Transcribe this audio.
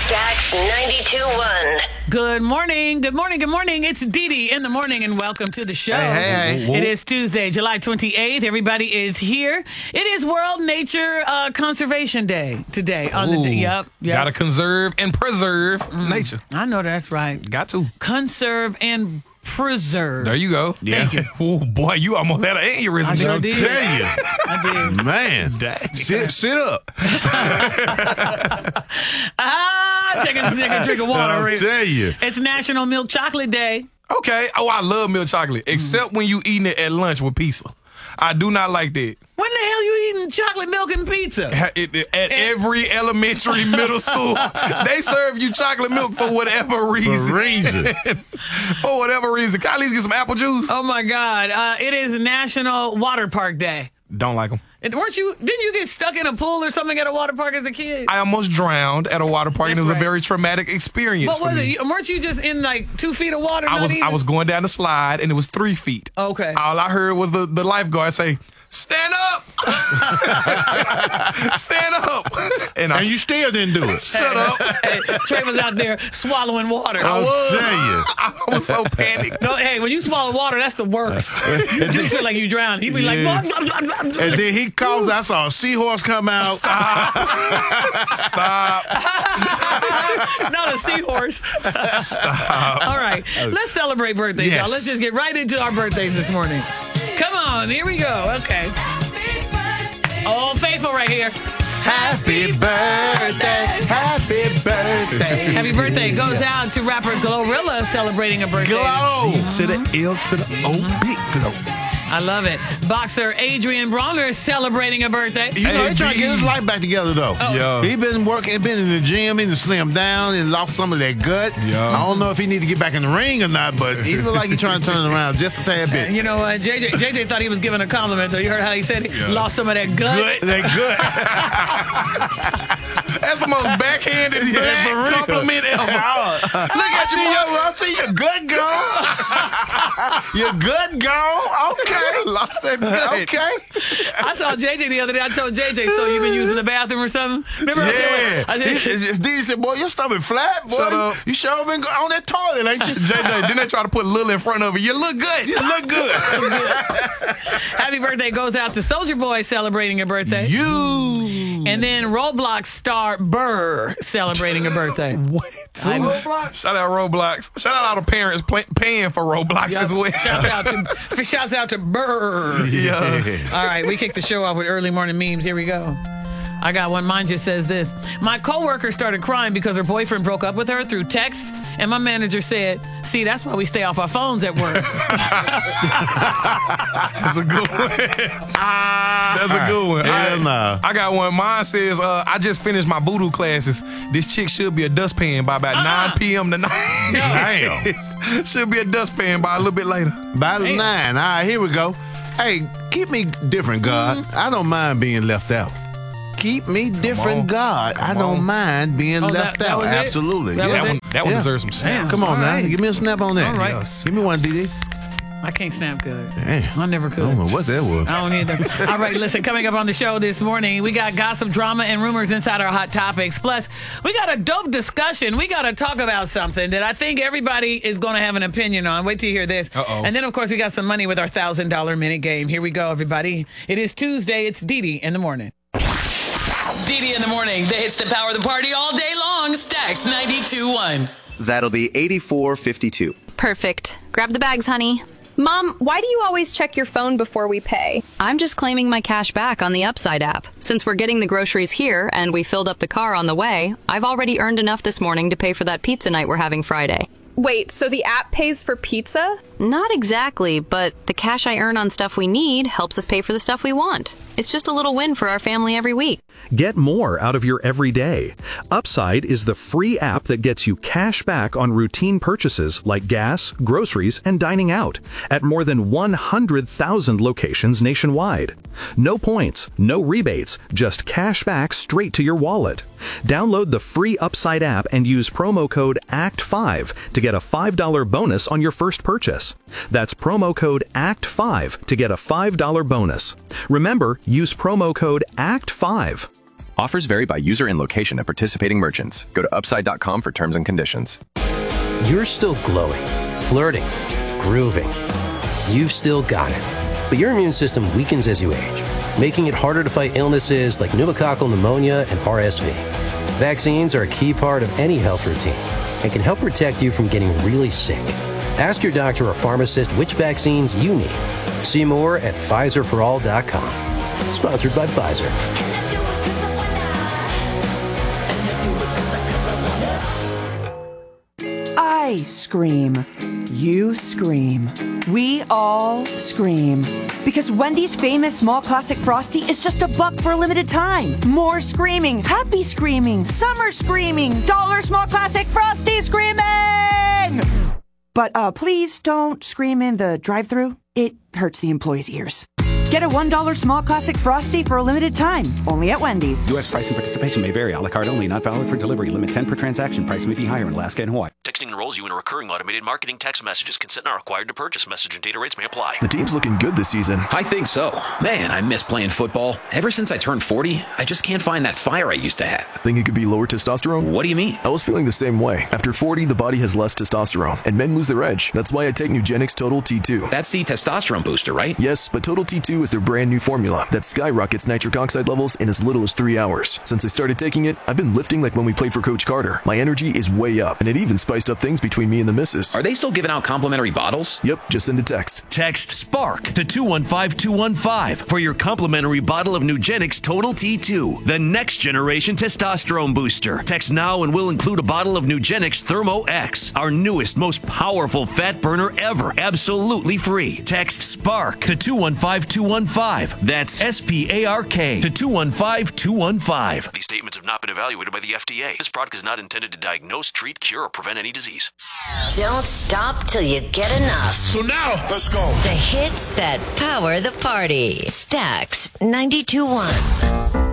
Stax 92.1. Good morning. Good morning. Good morning. It's Dee Dee in the morning, and welcome to the show. Hey. It is Tuesday, July 28th. Everybody is here. It is World Nature Conservation Day today. On the day. Yep. Gotta conserve and preserve nature. I know that's right. Got to. Conserve and preserve. There you go. Yeah. Thank you. Oh, boy, you almost had an aneurysm. I sure son. did. Tell you, I did. man, sit up. Take a drink of water. I'll Rick. tell you. It's National Milk Chocolate Day. Okay. Oh, I love milk chocolate, except when you eating it at lunch with pizza. I do not like that. When the hell you eating chocolate milk and pizza? At every elementary, middle school, they serve you chocolate milk for whatever reason. For reason. For whatever reason. Can I at least get some apple juice? Oh my God! It is National Water Park Day. Don't like them. Didn't you get stuck in a pool or something at a water park as a kid? I almost drowned at a water park, and it was That's a right. very traumatic experience What for was me. it? Weren't you just in like 2 feet of water? I not was going down the slide, and it was 3 feet. Okay. All I heard was the lifeguard say, "Stand up, stand up," and And you still didn't do it. shut up. Hey, Trey was out there swallowing water. I'll tell you. I was so panicked. No, hey, when you swallow water, that's the worst. You do feel like you drowned. He'd be like, Yes. blah, blah, blah, blah. And then he calls. I saw a seahorse come out. Stop. Not a seahorse. Stop. All right, let's celebrate birthdays, Yes. y'all. Let's just get right into our birthdays this morning. Come on, here we go. Okay. Old Faithful right here. Happy birthday. Happy birthday. Happy birthday goes out to rapper Glorilla celebrating a birthday. Glow. To the L to the O, big glow. I love it. Boxer Adrian Broner is celebrating a birthday. You know, he trying to get his life back together, though. Yo. He been working, been in the gym, he done slimmed down and lost some of that gut. Yo. I don't know if he need to get back in the ring or not, but he look like he's trying to turn it around just a tad bit. You know what? JJ thought he was giving a compliment, though. You heard how he said he lost some of that gut? Good, that good. That's the most backhanded black for real. compliment ever. Look at you, I see your good gone. Your good gone. Okay. Lost that gut. Okay. I saw JJ the other day. I told JJ, so you been using the bathroom or something? Remember I said, D said, boy, your stomach flat, boy. Shut up. You sure been on that toilet, ain't you? JJ, didn't they try to put Lil in front of it? You look good. You look good. happy birthday goes out to Soulja Boy celebrating a birthday. You. And then Roblox star Burr celebrating a birthday. What? Roblox? Shout out Roblox. Shout out all the parents paying for Roblox as well. Shouts out to Burr. Yeah. All right, we kick the show off with early morning memes. Here we go. I got one. Mine just says this. My coworker started crying because her boyfriend broke up with her through text, and my manager said, "See, that's why we stay off our phones at work." That's a good one. That's a good one. Hell no. I got one. Mine says, I just finished my voodoo classes. This chick should be a dustpan by about 9 p.m. tonight. Damn. Should be a dustpan by a little bit later. By the 9. All right, here we go. Hey, keep me different, God. I don't mind being left out. Keep me different, on. God. I Come don't on. mind being Oh, left that out. was it? Absolutely. That was Yeah. it? That one Yeah. deserves some snaps. Come on All now. right. Give me a snap on that. All right. Yes. Give me one, DD. I can't snap good. Damn. I never could. I don't know what that was. I don't either. All right, listen, coming up on the show this morning, we got gossip, drama, and rumors inside our hot topics. Plus, we got a dope discussion. We got to talk about something that I think everybody is going to have an opinion on. Wait till you hear this. Uh-oh. And then, of course, we got some money with our $1,000 minute game. Here we go, everybody. It is Tuesday. It's Dee Dee in the morning. Dee Dee in the morning. The hits that power the party all day long. Stax 92.1. That'll be 84.52. Perfect. Grab the bags, honey. Mom, why do you always check your phone before we pay? I'm just claiming my cash back on the Upside app. Since we're getting the groceries here and we filled up the car on the way, I've already earned enough this morning to pay for that pizza night we're having Friday. Wait, so the app pays for pizza? Not exactly, but the cash I earn on stuff we need helps us pay for the stuff we want. It's just a little win for our family every week. Get more out of your everyday. Upside is the free app that gets you cash back on routine purchases like gas, groceries, and dining out at more than 100,000 locations nationwide. No points, no rebates, just cash back straight to your wallet. Download the free Upside app and use promo code ACT5 to get a $5 bonus on your first purchase. That's promo code ACT5 to get a $5 bonus. Remember, use promo code ACT5. Offers vary by user and location at participating merchants. Go to upside.com for terms and conditions. You're still glowing, flirting, grooving. You've still got it. But your immune system weakens as you age, making it harder to fight illnesses like pneumococcal pneumonia and RSV. Vaccines are a key part of any health routine and can help protect you from getting really sick. Ask your doctor or pharmacist which vaccines you need. See more at PfizerForAll.com. Sponsored by Pfizer. I scream. You scream. We all scream. Because Wendy's famous small classic Frosty is just $1 for a limited time. More screaming, happy screaming, summer screaming, dollar small classic Frosty screaming! But please don't scream in the drive-thru. It hurts the employees' ears. Get a $1 small classic Frosty for a limited time, only at Wendy's. U.S. price and participation may vary. A la carte only, not valid for delivery. Limit 10 per transaction. Price may be higher in Alaska and Hawaii. Texting enrolls you in a recurring automated marketing text messages. Consent not required to purchase. Message and data rates may apply. The team's looking good this season. I think so. Man, I miss playing football. Ever since I turned 40, I just can't find that fire I used to have. Think it could be lower testosterone? What do you mean? I was feeling the same way. After 40, the body has less testosterone, and men lose their edge. That's why I take Nugenix Total T2. That's the testosterone booster, right? Yes, but Total T2 is their brand new formula that skyrockets nitric oxide levels in as little as 3 hours. Since I started taking it, I've been lifting like when we played for Coach Carter. My energy is way up, and it even spiced up things between me and the missus. Are they still giving out complimentary bottles? Yep, just send a text. Text SPARK to 215215 for your complimentary bottle of Nugenix Total T2, the next generation testosterone booster. Text now and we'll include a bottle of Nugenix Thermo X, our newest, most powerful fat burner ever, absolutely free. Text SPARK to 215215. That's SPARK to 215215. These statements have not been evaluated by the FDA. This product is not intended to diagnose, treat, cure, or prevent any disease. Don't stop till you get enough. So now, let's go. The hits that power the party. Stax 92.1.